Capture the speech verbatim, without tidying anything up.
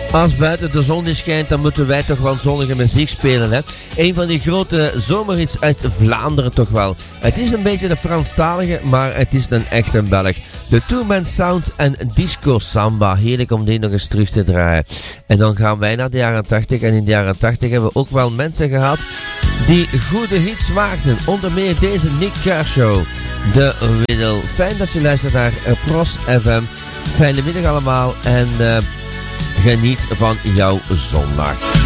Als buiten de zon niet schijnt, dan moeten wij toch wel zonnige muziek spelen, hè? Een van die grote zomerhits uit Vlaanderen toch wel. Het is een beetje de Franstalige, maar het is een echte Belg. De Two-Man Sound en Disco Samba. Heerlijk om die nog eens terug te draaien. En dan gaan wij naar de jaren tachtig. En in de jaren tachtig hebben we ook wel mensen gehad die goede hits maakten. Onder meer deze Nick Kershaw, The Riddle. Fijn dat je luistert naar Pros F M. Fijne middag allemaal en uh, geniet van jouw zondag.